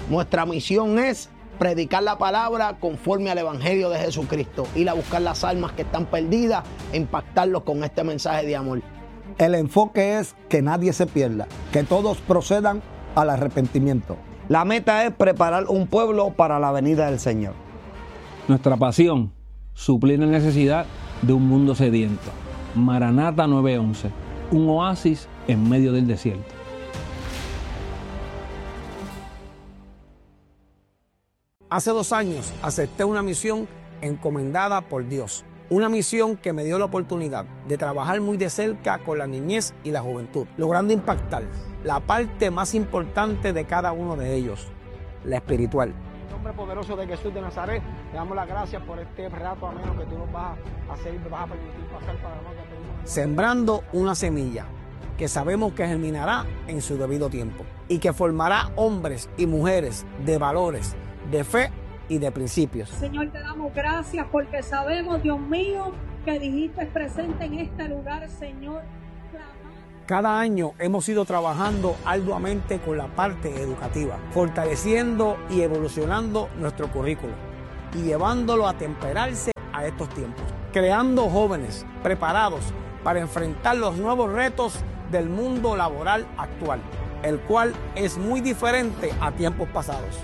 Nuestra misión es predicar la palabra conforme al Evangelio de Jesucristo, ir a buscar las almas que están perdidas e impactarlos con este mensaje de amor. El enfoque es que nadie se pierda, que todos procedan al arrepentimiento. La meta es preparar un pueblo para la venida del Señor. Nuestra pasión, suplir la necesidad de un mundo sediento. Maranata 911, un oasis en medio del desierto. Hace 2 años acepté una misión encomendada por Dios. Una misión que me dio la oportunidad de trabajar muy de cerca con la niñez y la juventud, logrando impactar la parte más importante de cada uno de ellos, la espiritual. En nombre poderoso de Jesús de Nazaret, te damos las gracias por este rato ameno que tú nos vas a hacer y nos vas a permitir pasar para nosotros. Sembrando una semilla que sabemos que germinará en su debido tiempo y que formará hombres y mujeres de valores, de fe y de principios. Señor, te damos gracias porque sabemos, Dios mío, que dijiste presente en este lugar, Señor. Cada año hemos ido trabajando arduamente con la parte educativa, fortaleciendo y evolucionando nuestro currículo y llevándolo a temperarse a estos tiempos, creando jóvenes preparados para enfrentar los nuevos retos del mundo laboral actual, el cual es muy diferente a tiempos pasados.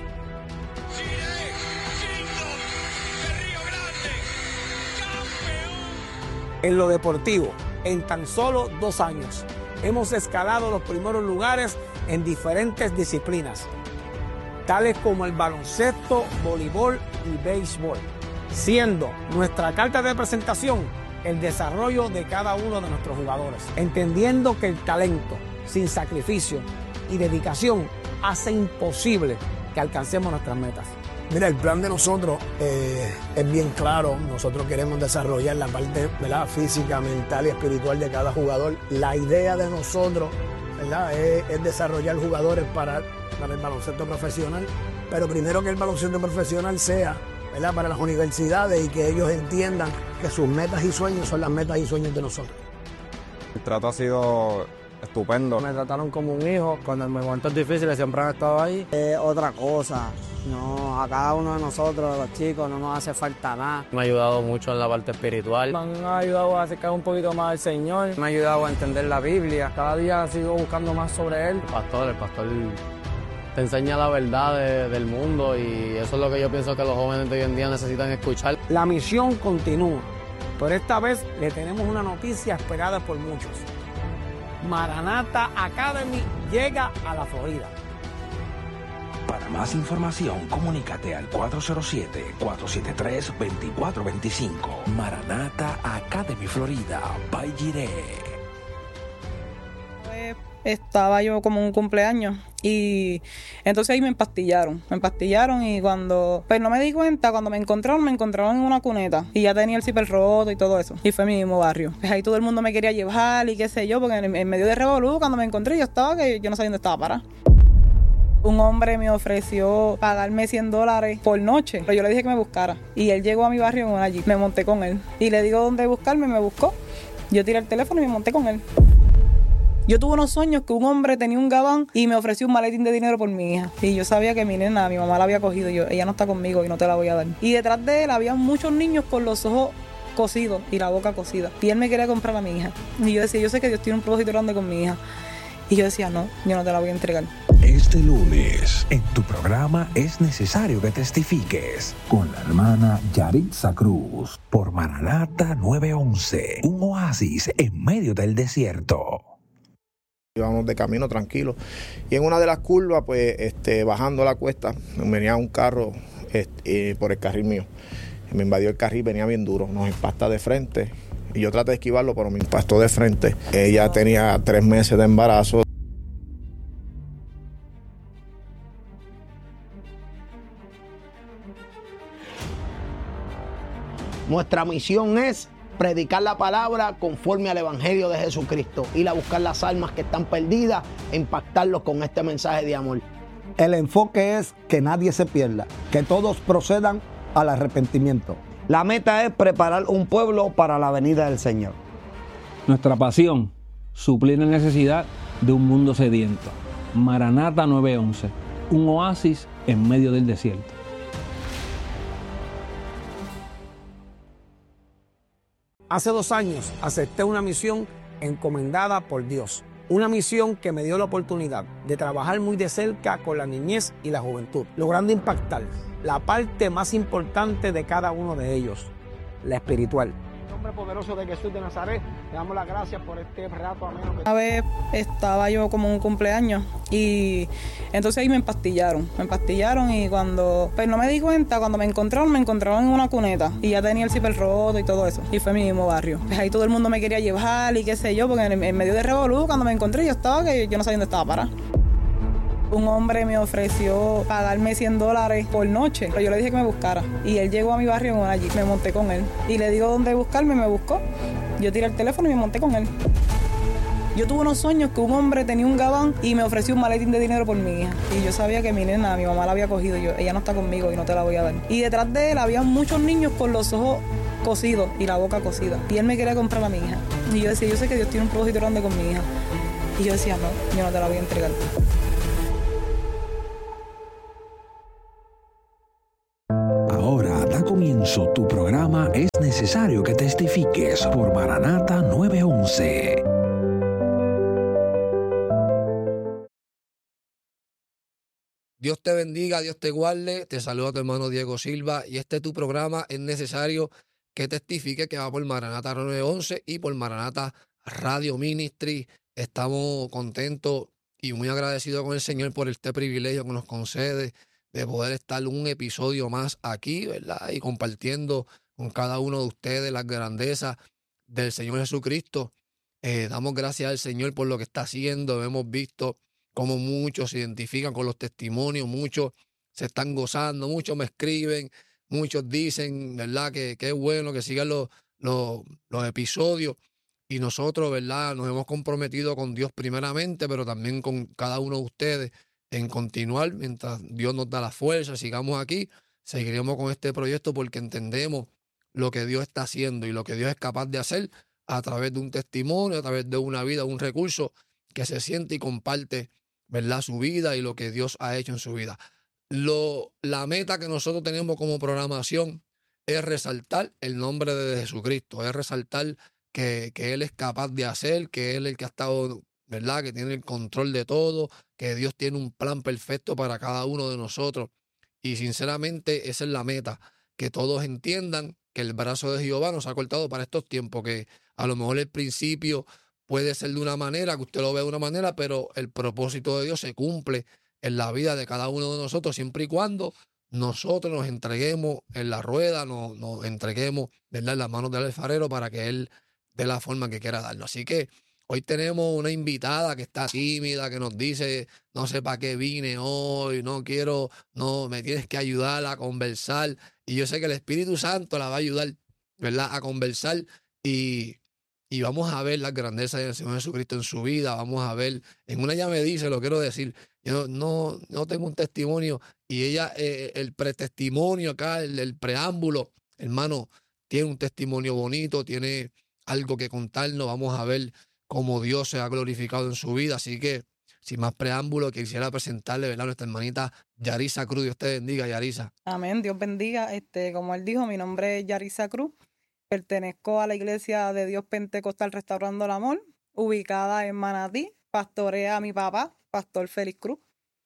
En lo deportivo, en tan solo 2 años, hemos escalado los primeros lugares en diferentes disciplinas, tales como el baloncesto, voleibol y béisbol, siendo nuestra carta de presentación el desarrollo de cada uno de nuestros jugadores, entendiendo que el talento, sin sacrificio y dedicación, hace imposible que alcancemos nuestras metas. Mira, el plan de nosotros es bien claro. Nosotros queremos desarrollar la parte, ¿verdad?, física, mental y espiritual de cada jugador. La idea de nosotros, ¿verdad?, es desarrollar jugadores para el baloncesto profesional, pero primero que el baloncesto profesional sea, ¿verdad?, para las universidades y que ellos entiendan que sus metas y sueños son las metas y sueños de nosotros. El trato ha sido estupendo. Me trataron como un hijo. Cuando en momentos difíciles siempre han estado ahí. Otra cosa, no, a cada uno de nosotros, los chicos, no nos hace falta nada. Me ha ayudado mucho en la parte espiritual. Me han ayudado a acercar un poquito más al Señor. Me ha ayudado a entender la Biblia. Cada día sigo buscando más sobre Él. El pastor te enseña la verdad del mundo y eso es lo que yo pienso que los jóvenes de hoy en día necesitan escuchar. La misión continúa, pero esta vez le tenemos una noticia esperada por muchos. Maranata Academy llega a la Florida. Para más información, comunícate al 407-473-2425. Maranata Academy Florida, by Jiré. Estaba yo como un cumpleaños y entonces ahí me empastillaron y cuando, pues no me di cuenta, cuando me encontraron en una cuneta y ya tenía el zipper roto y todo eso, y fue en mi mismo barrio. Pues ahí todo el mundo me quería llevar y qué sé yo, porque en medio de revolú, cuando me encontré yo no sabía dónde estaba parada. Un hombre me ofreció pagarme $100 por noche, pero yo le dije que me buscara y él llegó a mi barrio en una Jeep, me monté con él y le digo dónde buscarme, me buscó, yo tiré el teléfono y me monté con él. Yo tuve unos sueños que un hombre tenía un gabán y me ofreció un maletín de dinero por mi hija. Y yo sabía que mi nena, mi mamá la había cogido. Ella no está conmigo y no te la voy a dar. Y detrás de él había muchos niños con los ojos cosidos y la boca cosida. Y él me quería comprar a mi hija. Y yo decía, yo sé que Dios tiene un propósito grande con mi hija. Y yo decía, no, yo no te la voy a entregar. Este lunes, en tu programa Es Necesario que Testifiques, con la hermana Yaritza Cruz, por Maranata 911, un oasis en medio del desierto. Íbamos de camino tranquilo y en una de las curvas, pues bajando la cuesta, venía un carro por el carril mío. Me invadió el carril, venía bien duro, nos impacta de frente y yo traté de esquivarlo, pero me impactó de frente. Ella tenía 3 meses de embarazo. Nuestra misión es predicar la palabra conforme al Evangelio de Jesucristo, ir a buscar las almas que están perdidas e impactarlos con este mensaje de amor. El enfoque es que nadie se pierda, que todos procedan al arrepentimiento. La meta es preparar un pueblo para la venida del Señor. Nuestra pasión, suplir la necesidad de un mundo sediento. Maranata 911, un oasis en medio del desierto. Hace 2 años acepté una misión encomendada por Dios. Una misión que me dio la oportunidad de trabajar muy de cerca con la niñez y la juventud, logrando impactar la parte más importante de cada uno de ellos, la espiritual. Nombre poderoso de Jesús de Nazaret, le damos las gracias por este rato ameno. Una vez estaba yo como en un cumpleaños y entonces ahí me empastillaron y cuando, pues no me di cuenta, cuando me encontraron en una cuneta y ya tenía el zipper roto y todo eso, y fue en mi mismo barrio. Pues ahí todo el mundo me quería llevar y qué sé yo, porque en medio de revolú, cuando me encontré yo estaba que yo no sabía dónde estaba parada. Un hombre me ofreció pagarme $100 por noche, pero yo le dije que me buscara. Y él llegó a mi barrio en una Jeep, me monté con él. Y le digo dónde buscarme y me buscó. Yo tiré el teléfono y me monté con él. Yo tuve unos sueños que un hombre tenía un gabán y me ofreció un maletín de dinero por mi hija. Y yo sabía que mi nena, mi mamá la había cogido. Y yo, ella no está conmigo y no te la voy a dar. Y detrás de él había muchos niños con los ojos cosidos y la boca cosida. Y él me quería comprar a mi hija. Y yo decía, yo sé que Dios tiene un propósito grande con mi hija. Y yo decía, no, yo no te la voy a entregar. Ahora da comienzo tu programa Es Necesario que Testifiques por Maranata 911. Dios te bendiga, Dios te guarde. Te saluda tu hermano Diego Silva y este es tu programa Es Necesario que Testifique, que va por Maranata 911 y por Maranata Radio Ministry. Estamos contentos y muy agradecidos con el Señor por este privilegio que nos concede de poder estar un episodio más aquí, ¿verdad? Y compartiendo con cada uno de ustedes las grandezas del Señor Jesucristo. Damos gracias al Señor por lo que está haciendo. Hemos visto cómo muchos se identifican con los testimonios, muchos se están gozando, muchos me escriben, muchos dicen, ¿verdad? Que es bueno que sigan los episodios. Y nosotros, ¿verdad? Nos hemos comprometido con Dios primeramente, pero también con cada uno de ustedes en continuar mientras Dios nos da la fuerza. Sigamos aquí, seguiremos con este proyecto porque entendemos lo que Dios está haciendo y lo que Dios es capaz de hacer a través de un testimonio, a través de una vida, un recurso que se siente y comparte, ¿verdad? Su vida y lo que Dios ha hecho en su vida. La meta que nosotros tenemos como programación es resaltar el nombre de Jesucristo, es resaltar que Él es capaz de hacer, que Él es el que ha estado, ¿verdad? Que tiene el control de todo, que Dios tiene un plan perfecto para cada uno de nosotros. Y sinceramente esa es la meta, que todos entiendan que el brazo de Jehová nos ha cortado para estos tiempos, que a lo mejor el principio puede ser de una manera, que usted lo ve de una manera, pero el propósito de Dios se cumple en la vida de cada uno de nosotros, siempre y cuando nosotros nos entreguemos en la rueda, nos entreguemos, ¿verdad?, en las manos del alfarero para que Él dé la forma que quiera darnos. Así que hoy tenemos una invitada que está tímida, que nos dice, no sé para qué vine hoy, no quiero, no, me tienes que ayudar a conversar. Y yo sé que el Espíritu Santo la va a ayudar, ¿verdad?, a conversar y vamos a ver las grandezas del Señor Jesucristo en su vida. Vamos a ver, en una ella me dice, lo quiero decir, yo no tengo un testimonio y ella, el pretestimonio acá, el preámbulo, hermano, tiene un testimonio bonito, tiene algo que contarnos. Vamos a ver cómo Dios se ha glorificado en su vida. Así que, sin más preámbulo, quisiera presentarle, ¿verdad?, a nuestra hermanita Yarisa Cruz. Dios te bendiga, Yarisa. Amén, Dios bendiga. Como él dijo, mi nombre es Yarisa Cruz. Pertenezco a la Iglesia de Dios Pentecostal Restaurando el Amor, ubicada en Manatí. Pastorea a mi papá, Pastor Félix Cruz.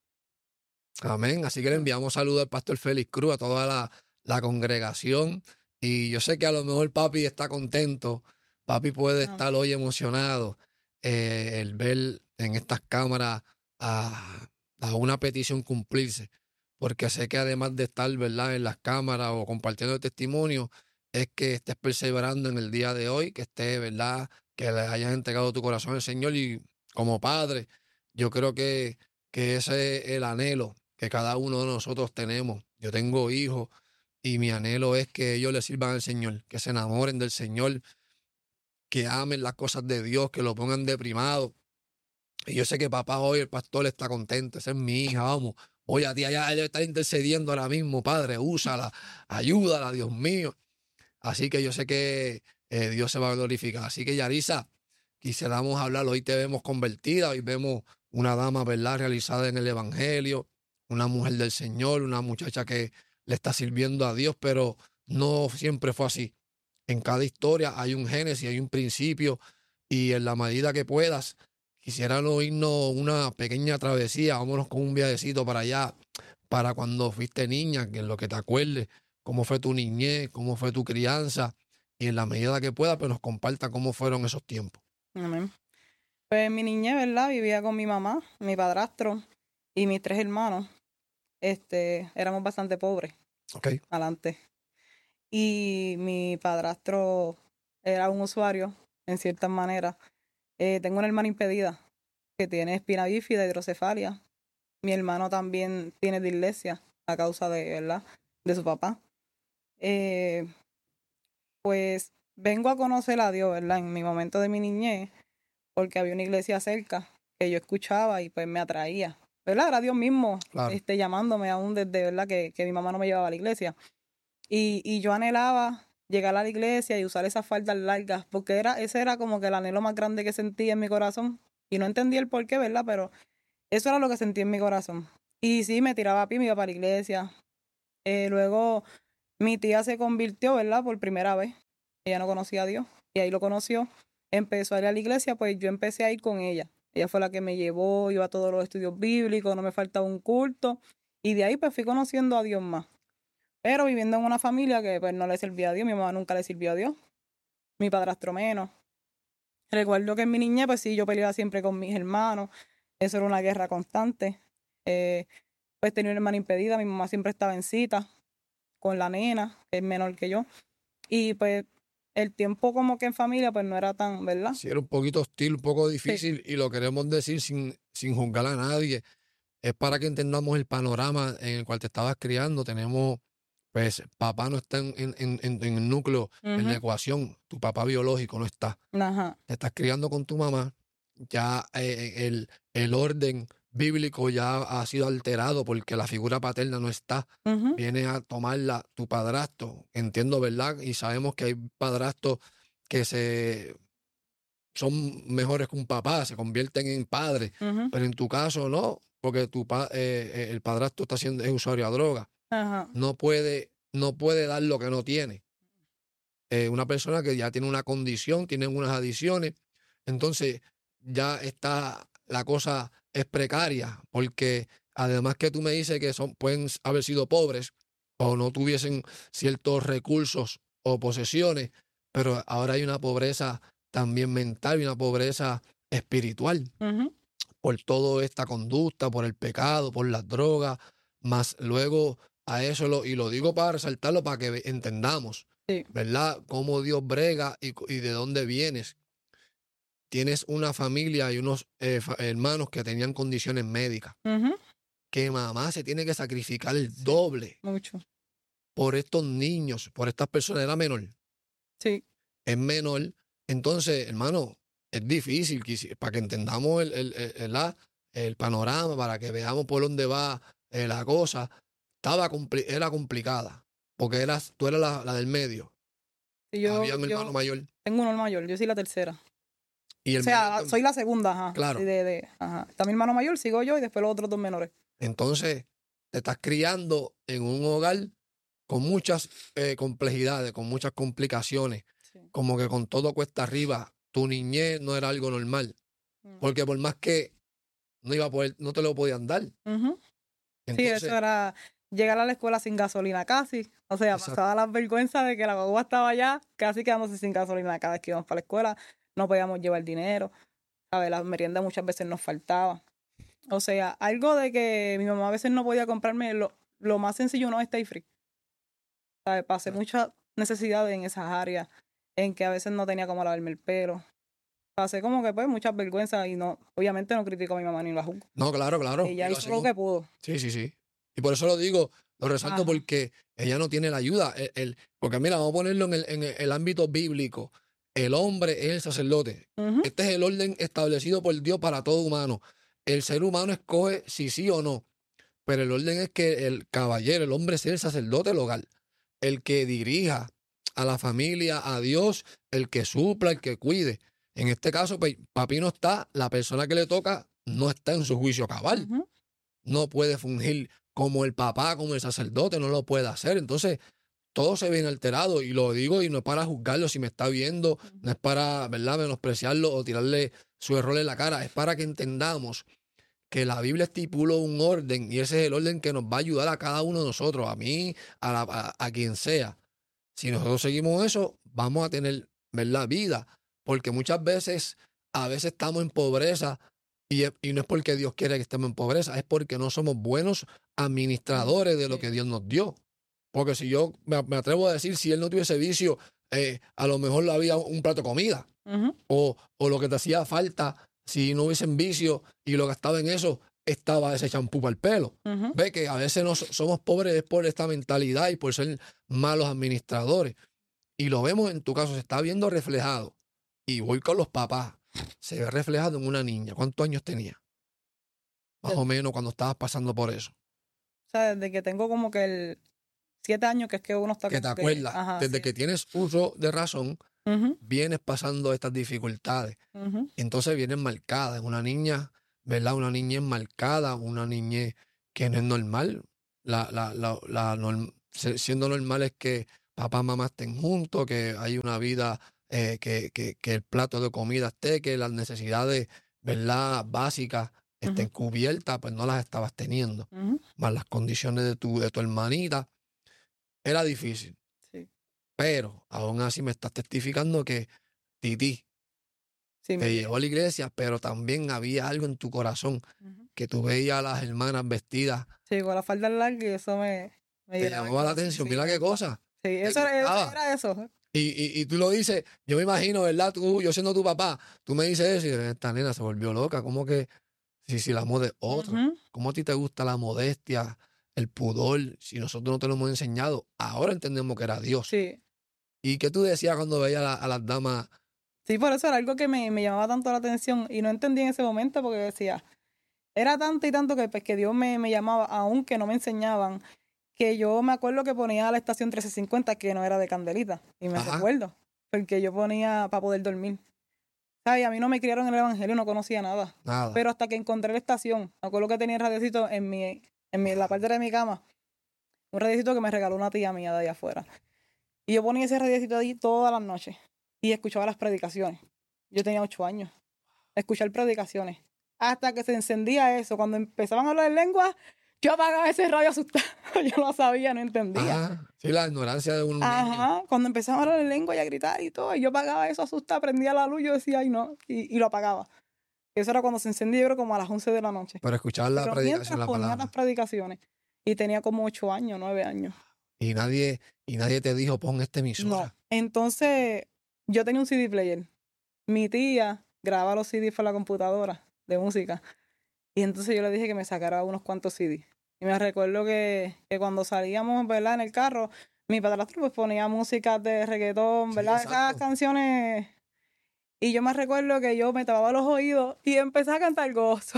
Amén. Así que le enviamos saludos al Pastor Félix Cruz, a toda la congregación. Y yo sé que a lo mejor papi está contento. Papi puede estar hoy emocionado el ver en estas cámaras a una petición cumplirse. Porque sé que además de estar, ¿verdad?, en las cámaras o compartiendo el testimonio, es que estés perseverando en el día de hoy, que estés, ¿verdad?, que le hayas entregado tu corazón al Señor. Y como padre, yo creo que ese es el anhelo que cada uno de nosotros tenemos. Yo tengo hijos y mi anhelo es que ellos le sirvan al Señor, que se enamoren del Señor, que amen las cosas de Dios, que lo pongan de primado. Y yo sé que papá hoy, el pastor, está contento. Esa es mi hija, vamos. Hoy a ti allá, ella está intercediendo ahora mismo, Padre, úsala, ayúdala, Dios mío. Así que yo sé que Dios se va a glorificar. Así que, Yarisa, quisiéramos hablar. Hoy te vemos convertida, hoy vemos una dama, ¿verdad?, realizada en el Evangelio, una mujer del Señor, una muchacha que le está sirviendo a Dios, pero no siempre fue así. En cada historia hay un génesis, hay un principio, y en la medida que puedas, quisieran irnos una pequeña travesía, vámonos con un viajecito para allá, para cuando fuiste niña, que en lo que te acuerdes, cómo fue tu niñez, cómo fue tu crianza, y en la medida que pueda, pues nos comparta cómo fueron esos tiempos. Amén. Pues mi niñez, ¿verdad? Vivía con mi mamá, mi padrastro y mis 3 hermanos. Éramos bastante pobres. Ok. Adelante. Y mi padrastro era un usuario, en cierta manera. Tengo una hermana impedida que tiene espina bífida, hidrocefalia. Mi hermano también tiene dislexia a causa de, ¿verdad?, de su papá. Pues vengo a conocer a Dios, ¿verdad?, en mi momento de mi niñez, porque había una iglesia cerca que yo escuchaba y pues me atraía, ¿verdad? Era Dios mismo, Claro. Llamándome aún desde, ¿verdad?, que mi mamá no me llevaba a la iglesia. Y yo anhelaba llegar a la iglesia y usar esas faldas largas, porque ese era como que el anhelo más grande que sentía en mi corazón. Y no entendía el por qué, ¿verdad? Pero eso era lo que sentía en mi corazón. Y sí, me tiraba a pie, me iba para la iglesia. Luego mi tía se convirtió, ¿verdad?, por primera vez. Ella no conocía a Dios y ahí lo conoció. Empezó a ir a la iglesia, pues yo empecé a ir con ella. Ella fue la que me llevó, iba a todos los estudios bíblicos, no me faltaba un culto. Y de ahí pues fui conociendo a Dios más. Pero viviendo en una familia que pues no le servía a Dios, mi mamá nunca le sirvió a Dios, mi padrastro menos. Recuerdo que en mi niñez pues sí, yo peleaba siempre con mis hermanos, eso era una guerra constante. Pues tenía una hermana impedida, mi mamá siempre estaba en cita con la nena, que es menor que yo. Y pues el tiempo como que en familia pues no era tan, ¿verdad? Sí, era un poquito hostil, un poco difícil, y lo queremos decir sin juzgar a nadie. Es para que entendamos el panorama en el cual te estabas criando. Tenemos, pues, papá no está en el núcleo, en la ecuación. Tu papá biológico no está. Ajá. Te estás criando con tu mamá. Ya el orden bíblico ya ha sido alterado porque la figura paterna no está. Viene a tomarla tu padrastro. Entiendo, ¿verdad? Y sabemos que hay padrastros que son mejores que un papá, se convierten en padres. Pero en tu caso no, porque el padrastro es usuario de droga. Ajá. No puede dar lo que no tiene. Una persona que ya tiene una condición, tiene unas adicciones, entonces ya está, la cosa es precaria, porque además que tú me dices que pueden haber sido pobres o no tuviesen ciertos recursos o posesiones, pero ahora hay una pobreza también mental y una pobreza espiritual por toda esta conducta, por el pecado, por las drogas, más luego a eso, y lo digo para resaltarlo, para que entendamos, ¿verdad?, cómo Dios brega y de dónde vienes. Tienes una familia y unos hermanos que tenían condiciones médicas, que mamá se tiene que sacrificar el doble mucho por estos niños, por estas personas. Era menor. Sí. Es menor. Entonces, hermano, es difícil para que entendamos el panorama, para que veamos por dónde va la cosa. Era complicada, porque tú eras la del medio. Sí, había un hermano mayor. Tengo uno mayor, yo soy la tercera. Y o sea, soy la segunda, ajá. Claro. Ajá. Está mi hermano mayor, sigo yo y después los otros 2 menores. Entonces, te estás criando en un hogar con muchas complejidades, con muchas complicaciones, como que con todo cuesta arriba. Tu niñez no era algo normal, porque por más que no te lo podían dar. Entonces, sí, eso era llegar a la escuela sin gasolina casi. O sea, pasaba las vergüenzas de que la guagua estaba allá, casi quedándose sin gasolina cada vez que íbamos para la escuela. No podíamos llevar dinero, ¿sabes? La merienda muchas veces nos faltaba. O sea, algo de que mi mamá a veces no podía comprarme lo más sencillo, no Stay Free. ¿Sabes? Pasé muchas necesidades en esas áreas, en que a veces no tenía cómo lavarme el pelo. Pasé como que pues muchas vergüenzas y no, obviamente no critico a mi mamá ni la juzgo. No, claro. Ella hizo lo que pudo. Sí. Y por eso lo digo, lo resalto, porque ella no tiene la ayuda. Porque mira, vamos a ponerlo en el ámbito bíblico. El hombre es el sacerdote. Este es el orden establecido por Dios para todo humano. El ser humano escoge si sí o no. Pero el orden es que el caballero, el hombre, sea el sacerdote del hogar. El que dirija a la familia, a Dios, el que supla, el que cuide. En este caso, pues, papi no está, la persona que le toca no está en su juicio cabal. no puede fungir como el papá, como el sacerdote, no lo puede hacer. Entonces, todo se viene alterado, y lo digo y no es para juzgarlo si me está viendo, no es para, ¿verdad?, menospreciarlo o tirarle su error en la cara, es para que entendamos que la Biblia estipula un orden, y ese es el orden que nos va a ayudar a cada uno de nosotros, a mí, a quien sea. Si nosotros seguimos eso, vamos a tener, ¿verdad?, vida, porque muchas veces, a veces estamos en pobreza, y no es porque Dios quiere que estemos en pobreza, es porque no somos buenos administradores de lo que Dios nos dio. Porque si yo me atrevo a decir, si él no tuviese vicio, a lo mejor había un plato de comida, o lo que te hacía falta, si no hubiesen vicio y lo gastaba en eso, estaba ese champú para el pelo. Ve que a veces no somos pobres por esta mentalidad y por ser malos administradores. Y lo vemos en tu caso, se está viendo reflejado. Y voy con los papás. Se ve reflejado en una niña. ¿Cuántos años tenía? Más o menos cuando estabas pasando por eso. O sea, desde que tengo como que 7 años, que es que uno está... Que te acuerdas. Ajá, desde que tienes uso de razón, vienes pasando estas dificultades. Entonces vienes marcada. Es una niña, ¿verdad? Una niñez marcada, una niñez que no es normal. Siendo normal es que papá y mamá estén juntos, que hay una vida, que el plato de comida esté, que las necesidades, ¿verdad?, básicas estén cubiertas, pues no las estabas teniendo. Más las condiciones de tu hermanita. Era difícil. Sí. Pero aún así me estás testificando que Titi te llevó a la iglesia, pero también había algo en tu corazón, que tú veías a las hermanas vestidas. Sí, con la falda larga, y eso me te llamó la atención. Mira qué cosa. Sí, eso era eso. Y tú lo dices, yo me imagino, ¿verdad? Yo siendo tu papá, tú me dices eso y esta nena se volvió loca. ¿Cómo que si la moda es otra? ¿Cómo a ti te gusta la modestia, el pudor? Si nosotros no te lo hemos enseñado, ahora entendemos que era Dios. Sí. ¿Y qué tú decías cuando veías a las damas? Sí, por eso era algo que me llamaba tanto la atención y no entendí en ese momento, porque decía, era tanto y tanto que, pues, que Dios me llamaba, aunque no me enseñaban, que yo me acuerdo que ponía la estación 1350, que no era de Candelita, y me recuerdo, porque yo ponía para poder dormir. ¿Sabes? A mí no me criaron en el evangelio, no conocía nada. Pero hasta que encontré la estación, me acuerdo que tenía el radiocito en la parte de mi cama, un radiocito que me regaló una tía mía de allá afuera. Y yo ponía ese radiocito ahí todas las noches y escuchaba las predicaciones. Yo tenía 8 años. Escuchar predicaciones. Hasta que se encendía eso. Cuando empezaban a hablar en lengua, yo apagaba ese radio asustado. Yo no sabía, no entendía. Sí, la ignorancia de un niño. Cuando empezaban a hablar en lengua y a gritar y todo, y yo apagaba eso asustado, prendía la luz, yo decía, ay no, y lo apagaba. Eso era cuando se encendía, yo creo, como a las 11 de la noche. Pero escuchar la predicación, la palabra. Las predicaciones. Y tenía como 8 años, 9 años. Y nadie te dijo, pon esta emisora. No. Entonces, yo tenía un CD player. Mi tía grababa los CDs por la computadora de música. Y entonces yo le dije que me sacara unos cuantos CDs. Y me recuerdo que cuando salíamos, ¿verdad?, en el carro, mi padrastro pues ponía música de reggaetón, ¿verdad? Sí, esas canciones. Y yo me recuerdo que yo me tapaba los oídos y empecé a cantar gozo.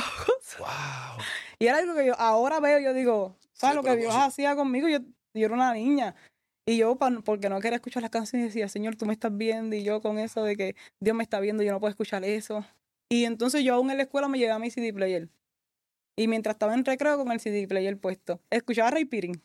Wow. Y era algo que yo ahora veo, yo digo, ¿sabes lo que Dios hacía conmigo? Yo era una niña. Y yo, porque no quería escuchar las canciones, decía, Señor, tú me estás viendo. Y yo con eso de que Dios me está viendo, yo no puedo escuchar eso. Y entonces yo aún en la escuela me llevaba mi CD player. Y mientras estaba en recreo con el CD player puesto, escuchaba Ray Pirin.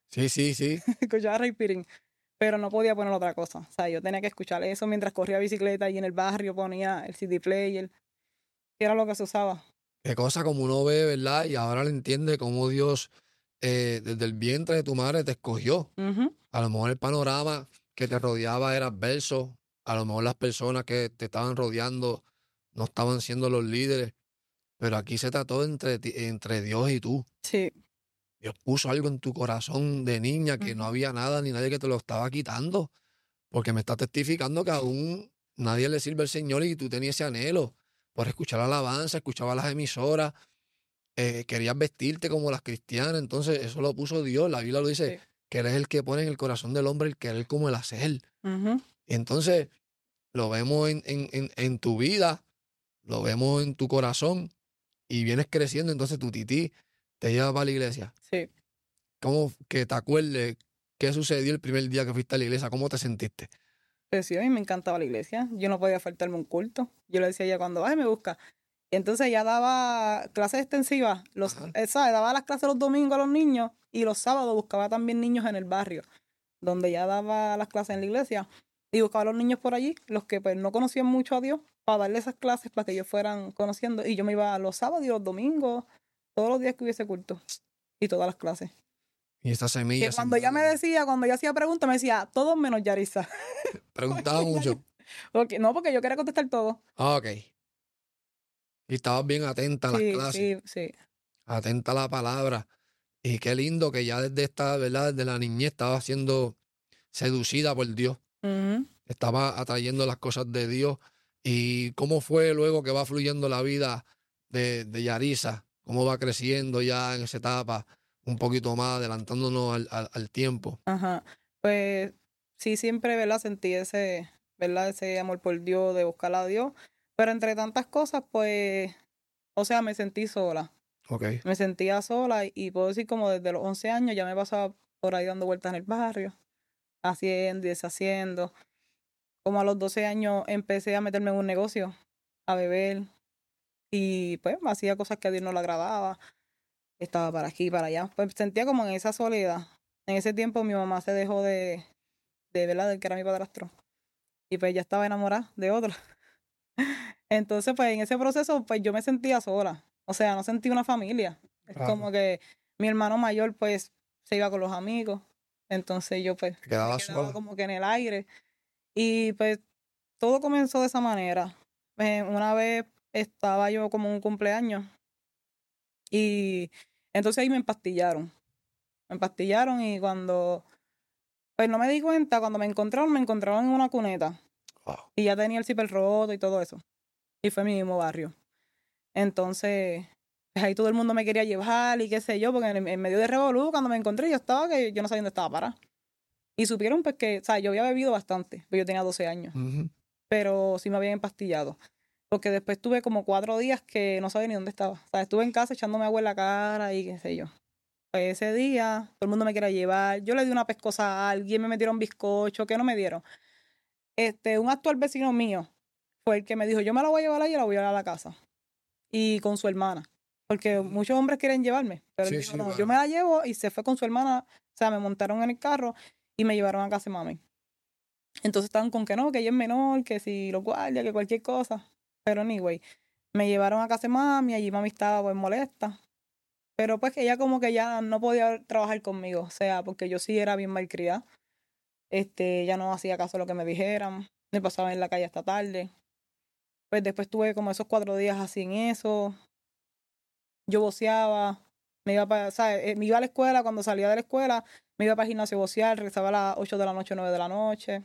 Sí. Escuchaba Ray Pirin. Pero no podía poner otra cosa. O sea, yo tenía que escuchar eso mientras corría bicicleta y en el barrio ponía el CD player. Que era lo que se usaba. Qué cosa como uno ve, ¿verdad? Y ahora le entiende cómo Dios, desde el vientre de tu madre, te escogió. A lo mejor el panorama que te rodeaba era adverso. A lo mejor las personas que te estaban rodeando no estaban siendo los líderes. Pero aquí se trató entre Dios y tú. Sí. Dios puso algo en tu corazón de niña que no había nada ni nadie que te lo estaba quitando. Porque me está testificando que aún nadie le sirve al Señor y tú tenías ese anhelo por escuchar la alabanza, escuchabas las emisoras, querías vestirte como las cristianas. Entonces eso lo puso Dios. La Biblia lo dice, que Él es el que pone en el corazón del hombre el querer como el hacer. Y entonces lo vemos en tu vida, lo vemos en tu corazón y vienes creciendo. Entonces tu tití te lleva para la iglesia. Sí. ¿Cómo que te acuerdes qué sucedió el primer día que fuiste a la iglesia? ¿Cómo te sentiste? Pues sí, a mí me encantaba la iglesia. Yo no podía faltarme un culto. Yo le decía a ella, cuando vas me busca. Entonces ella daba clases extensivas, daba las clases los domingos a los niños y los sábados buscaba también niños en el barrio, donde ella daba las clases en la iglesia y buscaba a los niños por allí, los que pues no conocían mucho a Dios, para darle esas clases para que ellos fueran conociendo. Y yo me iba los sábados y los domingos, todos los días que hubiese culto y todas las clases. Y esta semilla. Que cuando ella me decía, cuando yo hacía preguntas, me decía, todos menos Yaritza. Preguntaba mucho. No, porque yo quería contestar todo. Ok. Y estabas bien atenta a las clases. Sí. Atenta a la palabra. Y qué lindo que ya desde esta, ¿verdad? Desde la niñez estaba siendo seducida por Dios. Estaba atrayendo las cosas de Dios. ¿Y cómo fue luego que va fluyendo la vida de Yaritza? ¿Cómo va creciendo ya en esa etapa? Un poquito más, adelantándonos al tiempo. Ajá. Pues sí, siempre, ¿verdad? Sentí ese amor por Dios, de buscar a Dios. Pero entre tantas cosas, pues, o sea, me sentí sola. Okay. Me sentía sola y puedo decir como desde los 11 años ya me pasaba por ahí dando vueltas en el barrio, haciendo y deshaciendo. Como a los 12 años empecé a meterme en un negocio, a beber y pues hacía cosas que a Dios no le agradaba. Estaba para aquí, para allá. Pues sentía como en esa soledad. En ese tiempo mi mamá se dejó de ¿verdad? Del que era mi padrastro. Y pues ya estaba enamorada de otro. Entonces, pues en ese proceso, pues yo me sentía sola. O sea, no sentí una familia. Es como que mi hermano mayor, pues, se iba con los amigos. Entonces yo, pues, quedaba sola, como que en el aire. Y pues todo comenzó de esa manera. Una vez estaba yo como en un cumpleaños y entonces ahí me empastillaron. Me empastillaron y cuando, pues no me di cuenta, cuando me encontraron en una cuneta. Wow. Y ya tenía el zipper roto y todo eso. Y fue en mi mismo barrio. Entonces, pues ahí todo el mundo me quería llevar y qué sé yo, porque en medio de revolú, cuando me encontré, yo estaba que yo no sabía dónde estaba parada. Y supieron pues que, o sea, yo había bebido bastante, pues yo tenía 12 años. Pero sí me habían empastillado. Porque después tuve como 4 días que no sabía ni dónde estaba. O sea, estuve en casa echándome agua en la cara y qué sé yo. Pues ese día, todo el mundo me quería llevar. Yo le di una pescosa a alguien, me metieron bizcocho, ¿qué no me dieron? Un actual vecino mío fue el que me dijo, yo me la voy a llevar ahí y la voy a llevar a la casa. Y con su hermana. Porque muchos hombres quieren llevarme. Pero él dijo, no, claro. Yo me la llevo y se fue con su hermana. O sea, me montaron en el carro y me llevaron a casa de mami. Entonces estaban con que no, que ella es menor, que si lo guardia, que cualquier cosa. Pero anyway, me llevaron a casa de mami, allí mami estaba pues molesta. Pero pues que ella como que ya no podía trabajar conmigo. O sea, porque yo sí era bien malcriada. Ella no hacía caso a lo que me dijeran. Me pasaba en la calle hasta tarde. Pues después tuve como esos 4 días así en eso. Yo voceaba. Me iba me iba a la escuela, cuando salía de la escuela, me iba para el gimnasio a vocear, regresaba a las 8 de la noche, 9 de la noche.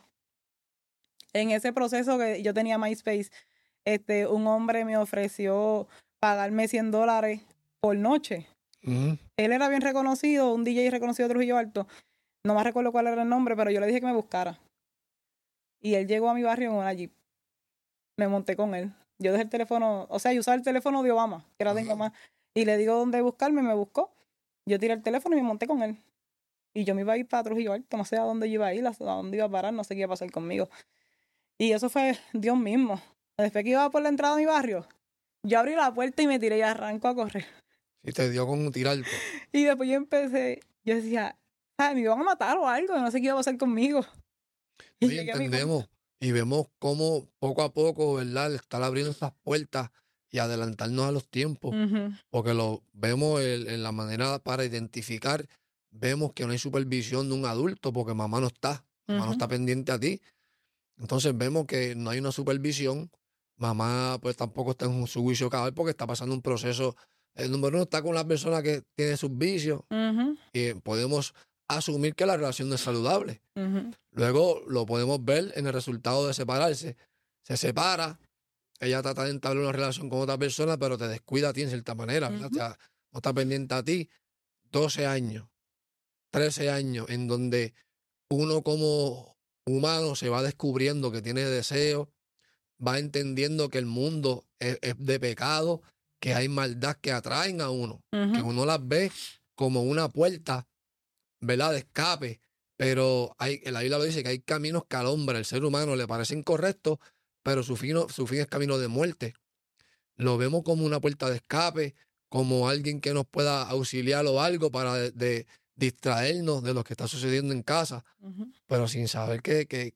En ese proceso que yo tenía MySpace, un hombre me ofreció pagarme $100 por noche. Él era bien reconocido, un DJ reconocido de Trujillo Alto. No me recuerdo cuál era el nombre, pero yo le dije que me buscara. Y él llegó a mi barrio en una Jeep. Me monté con él. Yo dejé el teléfono, o sea, yo usaba el teléfono de Obama, que era de mi mamá. Y le digo dónde buscarme, me buscó. Yo tiré el teléfono y me monté con él. Y yo me iba a ir para Trujillo Alto, no sé a dónde yo iba a ir, a dónde iba a parar, no sé qué iba a pasar conmigo. Y eso fue Dios mismo. Después que iba por la entrada de mi barrio, yo abrí la puerta y me tiré y arranco a correr. Y te dio con tirarte. Y después yo decía, me iban a matar o algo, no sé qué iba a pasar conmigo. Y entendemos y vemos cómo poco a poco, ¿verdad? Estar abriendo estas puertas y adelantarnos a los tiempos. Porque lo vemos en la manera para identificar, vemos que no hay supervisión de un adulto porque mamá no está. Mamá no está pendiente a ti. Entonces vemos que no hay una supervisión. Mamá pues tampoco está en su juicio cabal porque está pasando un proceso. El número 1 está con la persona que tiene sus vicios. Y podemos asumir que la relación no es saludable. Luego lo podemos ver en el resultado de separarse. Se separa, ella trata de entablar una relación con otra persona, pero te descuida a ti en cierta manera, ¿verdad? O sea, no está pendiente a ti. 12 años, 13 años, en donde uno como humano se va descubriendo que tiene deseos, va entendiendo que el mundo es de pecado, que hay maldad que atraen a uno, que uno las ve como una puerta, ¿verdad?, de escape, pero la Biblia lo dice que hay caminos que al hombre, al ser humano, le parecen correctos, pero su fin es camino de muerte. lo vemos como una puerta de escape, como alguien que nos pueda auxiliar o algo para de distraernos de lo que está sucediendo en casa, pero sin saber que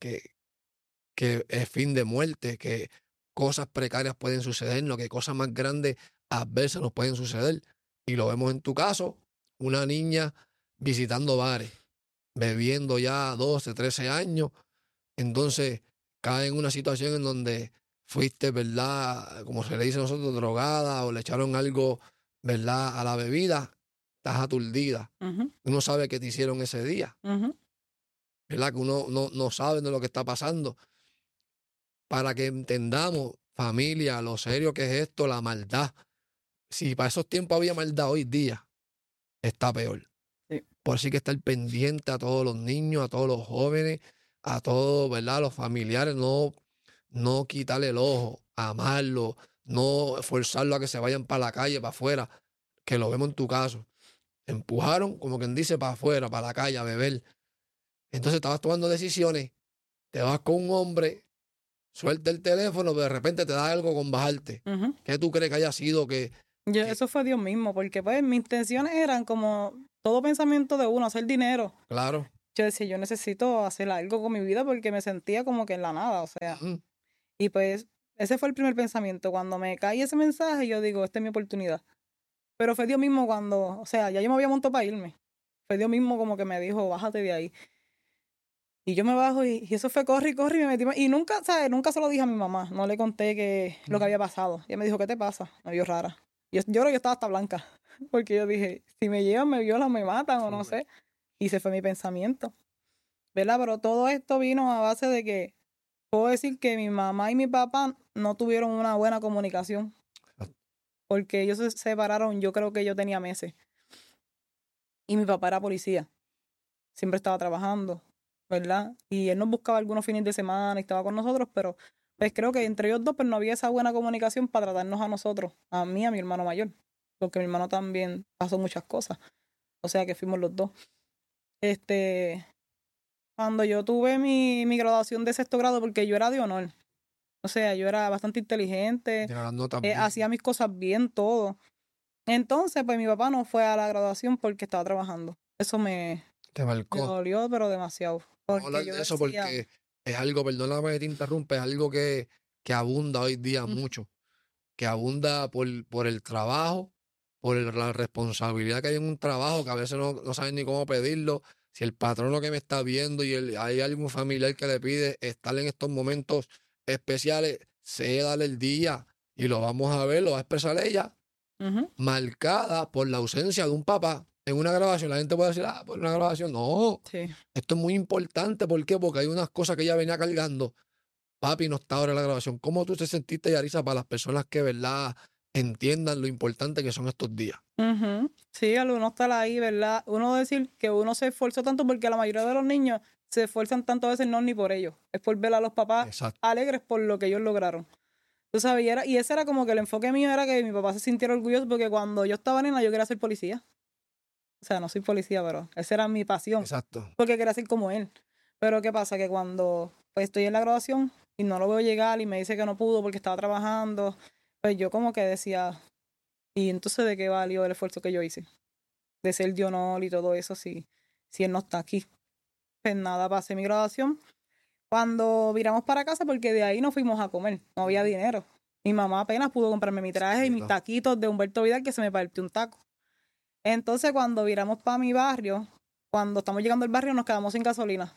es fin de muerte, que cosas precarias pueden sucedernos, que cosas más grandes adversas nos pueden suceder. Y lo vemos en tu caso, una niña visitando bares, bebiendo ya 12, 13 años, entonces cae en una situación en donde fuiste, ¿verdad? Como se le dice a nosotros, drogada o le echaron algo, ¿verdad? A la bebida, estás aturdida. Uno sabe qué te hicieron ese día, ¿verdad? Que uno no sabe de lo que está pasando. Para que entendamos, familia, lo serio que es esto, la maldad. Si para esos tiempos había maldad, hoy día está peor. Sí. Por así que estar pendiente a todos los niños, a todos los jóvenes, a todos, ¿verdad? Los familiares, no quitarle el ojo, amarlo, no forzarlo a que se vayan para la calle, para afuera, que lo vemos en tu caso. Empujaron, como quien dice, para afuera, para la calle, a beber. Entonces estabas tomando decisiones, te vas con un hombre, suelta el teléfono, pero de repente te da algo con bajarte. ¿Qué tú crees que haya sido que...? Eso fue Dios mismo, porque pues mis intenciones eran como todo pensamiento de uno, hacer dinero. Claro. Yo decía, yo necesito hacer algo con mi vida porque me sentía como que en la nada, o sea. Y pues ese fue el primer pensamiento. Cuando me cae ese mensaje, yo digo, esta es mi oportunidad. Pero fue Dios mismo cuando, o sea, ya yo me había montado para irme. Fue Dios mismo como que me dijo, bájate de ahí. Y yo me bajo y eso fue corre y corre y me metí. Y nunca, ¿sabes? Nunca se lo dije a mi mamá. No le conté lo que había pasado. Ella me dijo, ¿qué te pasa? Me vio rara. Yo creo que yo estaba hasta blanca. Porque yo dije, si me llevan, me violan, me matan o no sé. Y ese fue mi pensamiento. ¿Verdad? Pero todo esto vino a base de que puedo decir que mi mamá y mi papá no tuvieron una buena comunicación. Porque ellos se separaron, yo creo que yo tenía meses. Y mi papá era policía. Siempre estaba trabajando, ¿verdad? Y él nos buscaba algunos fines de semana y estaba con nosotros, pero pues creo que entre ellos dos pues no había esa buena comunicación para tratarnos a nosotros, a mí y a mi hermano mayor. Porque mi hermano también pasó muchas cosas. O sea que fuimos los dos. Cuando yo tuve mi graduación de 6º grado, porque yo era de honor. O sea, yo era bastante inteligente. Hacía mis cosas bien, todo. Entonces, pues mi papá no fue a la graduación porque estaba trabajando. Eso me dolió, pero demasiado. Vamos a hablar de eso porque es algo, perdóname que te interrumpa, es algo que abunda hoy día mucho. Que abunda por el trabajo, por la responsabilidad que hay en un trabajo, que a veces no saben ni cómo pedirlo. Si el patrono que me está viendo y hay algún familiar que le pide estar en estos momentos especiales, darle el día y lo vamos a ver, lo va a expresar ella, marcada por la ausencia de un papá en una grabación. La gente puede decir, por una grabación. No, esto es muy importante. ¿Por qué? Porque hay unas cosas que ella venía cargando. Papi no está ahora en la grabación. ¿Cómo tú te sentiste, Yarisa, para las personas que, verdad, entiendan lo importante que son estos días? Sí, al uno estar ahí, ¿verdad? Uno decir que uno se esforzó tanto porque la mayoría de los niños se esfuerzan tanto a veces no ni por ellos. Es por ver a los papás alegres por lo que ellos lograron. Tú sabes, y ese era como que el enfoque mío era que mi papá se sintiera orgulloso porque cuando yo estaba nena yo quería ser policía. O sea, no soy policía, pero esa era mi pasión. Exacto. Porque quería ser como él. Pero ¿qué pasa? Que cuando pues, estoy en la graduación y no lo veo llegar y me dice que no pudo porque estaba trabajando, pues yo como que decía, ¿y entonces de qué valió el esfuerzo que yo hice? De ser de honor y todo eso si él no está aquí. Pues nada, pasé mi graduación. Cuando viramos para casa, porque de ahí nos fuimos a comer, no había dinero. Mi mamá apenas pudo comprarme mi traje y mis taquitos de Humberto Vidal que se me partió un taco. Entonces cuando viramos para mi barrio, cuando estamos llegando al barrio nos quedamos sin gasolina.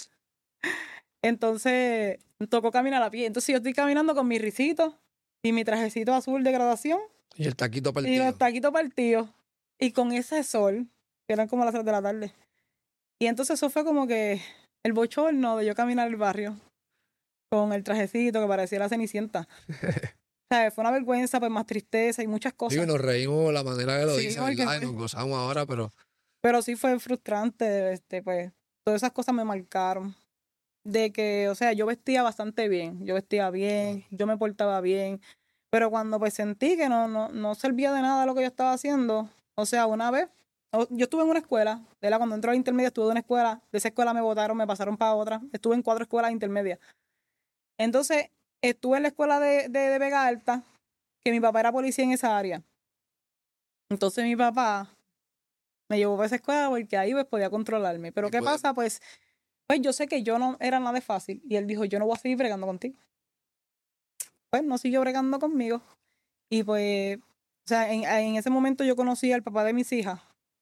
Entonces me tocó caminar a pie. Entonces yo estoy caminando con mi risito y mi trajecito azul de graduación. Y el taquito partido. Y los taquitos partidos. Y con ese sol, que eran como las 3 de la tarde. Y entonces eso fue como que el bochorno de yo caminar el barrio con el trajecito que parecía la Cenicienta. O sea, fue una vergüenza, pues más tristeza y muchas cosas. Sí, nos reímos la manera que lo dice, ¿verdad? Y nos gozamos ahora, pero... Pero sí fue frustrante, pues todas esas cosas me marcaron. De que, o sea, yo vestía bastante bien, yo me portaba bien, pero cuando pues sentí que no servía de nada lo que yo estaba haciendo, o sea, una vez, yo estuve en una escuela, cuando entré a la intermedia estuve en una escuela, de esa escuela me botaron, me pasaron para otra, estuve en 4 escuelas intermedias. Entonces, estuve en la escuela de Vega Alta, que mi papá era policía en esa área. Entonces mi papá me llevó para esa escuela porque ahí pues podía controlarme. Pero ¿qué pasa? Pues yo sé que yo no era nada de fácil. Y él dijo, yo no voy a seguir bregando contigo. Pues no siguió bregando conmigo. Y pues, o sea, en ese momento yo conocí al papá de mis hijas.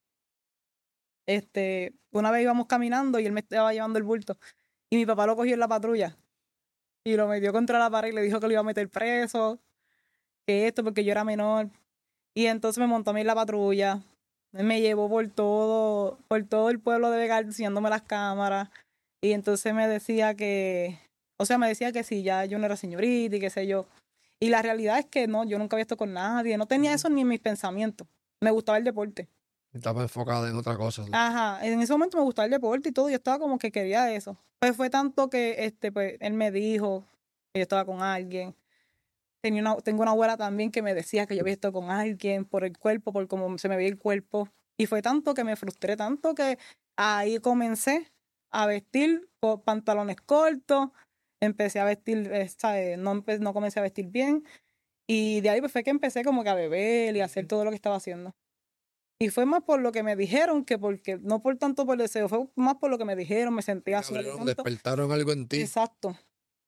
Una vez íbamos caminando y él me estaba llevando el bulto. Y mi papá lo cogió en la patrulla. Y lo metió contra la pared y le dijo que lo iba a meter preso. Que esto, porque yo era menor. Y entonces me montó a mí en la patrulla. Me llevó por todo el pueblo de Vega enseñándome las cámaras. Y entonces me decía que sí, ya yo no era señorita y qué sé yo. Y la realidad es que no, yo nunca había estado con nadie. No tenía eso ni en mis pensamientos. Me gustaba el deporte. Estaba enfocada en otra cosa. Ajá, en ese momento me gustaba el deporte y todo. Yo estaba como que quería eso. Pues fue tanto que pues, él me dijo que yo estaba con alguien. Tengo una abuela también que me decía que yo había estado con alguien por el cuerpo, por cómo se me veía el cuerpo. Y fue tanto que me frustré tanto que ahí comencé a vestir con pantalones cortos. Empecé a vestir, ¿sabes? No comencé a vestir bien. Y de ahí pues fue que empecé como que a beber y a hacer todo lo que estaba haciendo. Y fue más por lo que me dijeron que porque, no por tanto por deseo, fue más por lo que me dijeron, me sentía sola. Despertaron algo en ti. Exacto.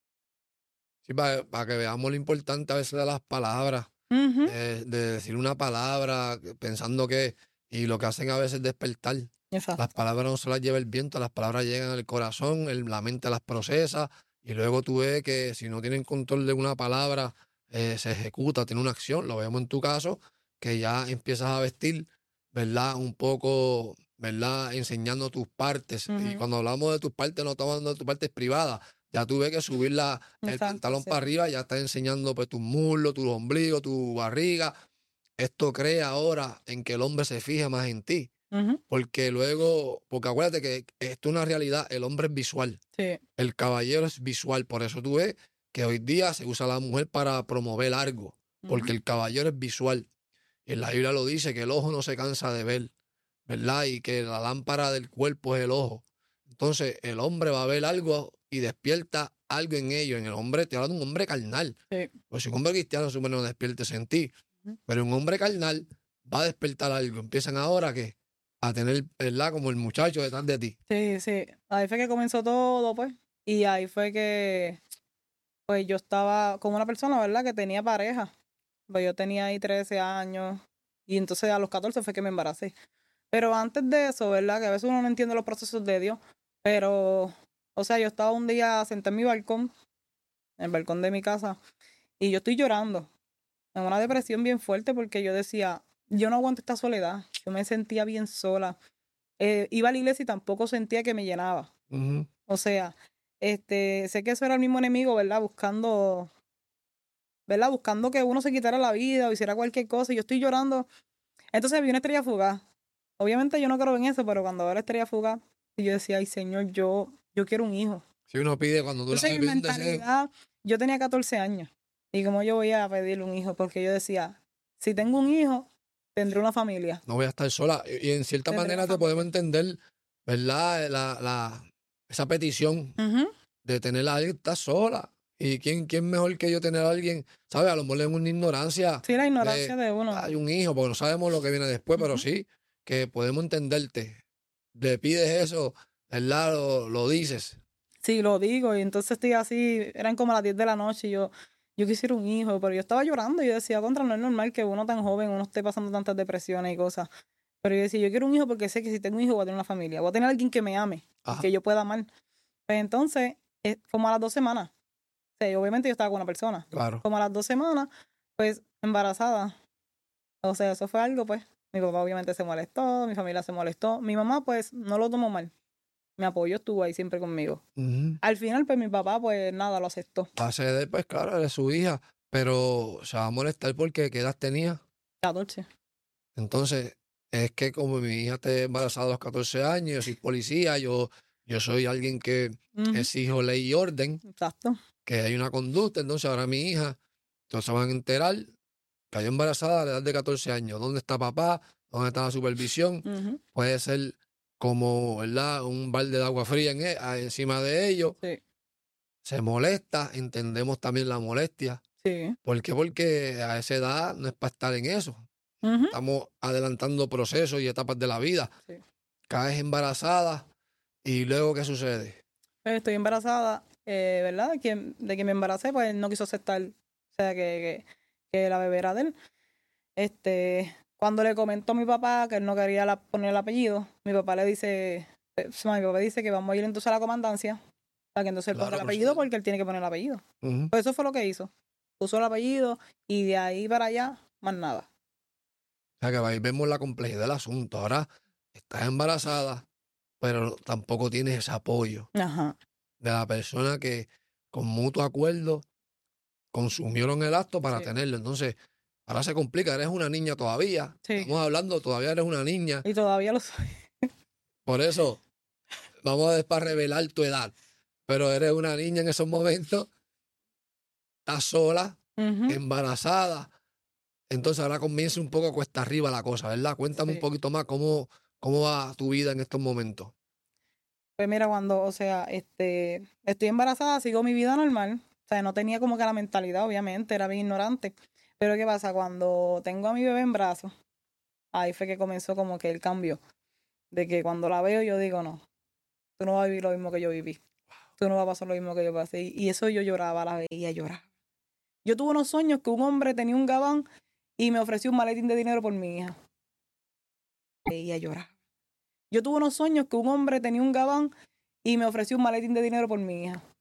Sí, para que veamos lo importante a veces de las palabras, de decir una palabra pensando que, y lo que hacen a veces es despertar. Exacto. Las palabras no se las lleva el viento, las palabras llegan al corazón, la mente las procesa, y luego tú ves que si no tienen control de una palabra, se ejecuta, tiene una acción. Lo vemos en tu caso, que ya empiezas a vestir, ¿verdad? Un poco, ¿verdad? Enseñando tus partes. Y cuando hablamos de tus partes, no estamos hablando de tus partes privadas. Ya tú ves que subir el pantalón para arriba ya está enseñando pues, tus muslos, tu ombligo, tu barriga. Esto crea ahora en que el hombre se fije más en ti. Porque acuérdate que esto es una realidad, el hombre es visual. Sí. El caballero es visual. Por eso tú ves que hoy día se usa a la mujer para promover algo. Porque el caballero es visual. En la Biblia lo dice, que el ojo no se cansa de ver, ¿verdad? Y que la lámpara del cuerpo es el ojo. Entonces, el hombre va a ver algo y despierta algo en ello. En el hombre, te habla de un hombre carnal. Sí. Pues si un hombre cristiano, su no despiertes en ti. Pero un hombre carnal va a despertar algo. Empiezan ahora a tener, ¿verdad? Como el muchacho detrás de ti. Sí, sí. Ahí fue que comenzó todo, pues. Y ahí fue que, pues yo estaba con una persona, ¿verdad? Que tenía pareja. Pues yo tenía ahí 13 años. Y entonces a los 14 fue que me embaracé. Pero antes de eso, ¿verdad? Que a veces uno no entiende los procesos de Dios. Pero, o sea, yo estaba un día sentada en mi balcón, en el balcón de mi casa, y yo estoy llorando. En una depresión bien fuerte porque yo decía, yo no aguanto esta soledad. Yo me sentía bien sola. Iba a la iglesia y tampoco sentía que me llenaba. O sea, sé que eso era el mismo enemigo, ¿verdad? Buscando que uno se quitara la vida o hiciera cualquier cosa. Y yo estoy llorando. Entonces vi una estrella fugaz. Obviamente yo no creo en eso, pero cuando veo la estrella fugaz, y yo decía, ay Señor, yo quiero un hijo. Si uno pide cuando tú Entonces, la en mentalidad, yo tenía 14 años. Y como yo voy a pedirle un hijo, porque yo decía, si tengo un hijo, tendré una familia. No voy a estar sola. Y en cierta manera te podemos entender, ¿verdad? Esa petición de tener a alguien, estás sola. ¿Y quién mejor que yo tener a alguien? ¿Sabes? A lo mejor es una ignorancia. Sí, la ignorancia de uno. Hay un hijo, porque no sabemos lo que viene después, pero sí que podemos entenderte. Le pides eso, ¿verdad? Lo dices. Sí, lo digo. Y entonces estoy así, eran como las 10 de la noche y yo quisiera un hijo, pero yo estaba llorando y yo decía, no es normal que uno tan joven, uno esté pasando tantas depresiones y cosas. Pero yo decía, yo quiero un hijo porque sé que si tengo un hijo voy a tener una familia, voy a tener a alguien que me ame, que yo pueda amar. Pues entonces, como a las 2 semanas, o sea, obviamente yo estaba con una persona. Claro. Como a las 2 semanas, pues embarazada. O sea, eso fue algo, pues. Mi papá obviamente se molestó, mi familia se molestó. Mi mamá, pues, no lo tomó mal. Me apoyó, estuvo ahí siempre conmigo. Al final, pues, mi papá, pues, nada, lo aceptó. Va a ceder, pues, claro, eres su hija, pero se va a molestar porque ¿qué edad tenía? 14. Entonces, es que como mi hija está embarazada a los 14 años, yo soy policía, yo soy alguien que exijo ley y orden. Exacto. Que hay una conducta, entonces ahora mi hija, entonces van a enterar, cayó embarazada a la edad de 14 años. ¿Dónde está papá? ¿Dónde está la supervisión? Puede ser como, ¿verdad? Un balde de agua fría encima de ellos. Sí. Se molesta, entendemos también la molestia. Sí. ¿Por qué? Porque a esa edad no es para estar en eso. Estamos adelantando procesos y etapas de la vida. Sí. Caes embarazada y luego, ¿qué sucede? Estoy embarazada, ¿verdad? De quien me embaracé, pues él no quiso aceptar, o sea, que la bebé era de él. Cuando le comentó a mi papá que él no quería poner el apellido, mi papá dice que vamos a ir entonces a la comandancia para que entonces él ponga el apellido, porque él tiene que poner el apellido. Pues eso fue lo que hizo. Puso el apellido y de ahí para allá, más nada. O sea, que ahí vemos la complejidad del asunto. Ahora estás embarazada, pero tampoco tienes ese apoyo de la persona que con mutuo acuerdo consumieron el acto para tenerlo. Entonces, ahora se complica. Eres una niña todavía. Estamos hablando, todavía eres una niña. Y todavía lo soy. Por eso, vamos a después revelar tu edad. Pero eres una niña en esos momentos. Estás sola, embarazada. Entonces ahora comienza un poco cuesta arriba la cosa, ¿verdad? Cuéntame un poquito más cómo va tu vida en estos momentos. Pues mira, estoy embarazada, sigo mi vida normal. O sea, no tenía como que la mentalidad, obviamente, era bien ignorante. Pero ¿qué pasa? Cuando tengo a mi bebé en brazos, ahí fue que comenzó como que el cambio. De que cuando la veo yo digo, no, tú no vas a vivir lo mismo que yo viví. Tú no vas a pasar lo mismo que yo pasé. Y eso yo lloraba, la veía llorar. Yo tuve unos sueños que un hombre tenía un gabán y me ofreció un maletín de dinero por mi hija. Veía llorar. Yo tuve unos sueños que un hombre tenía un gabán y me ofreció un maletín de dinero por mi hija.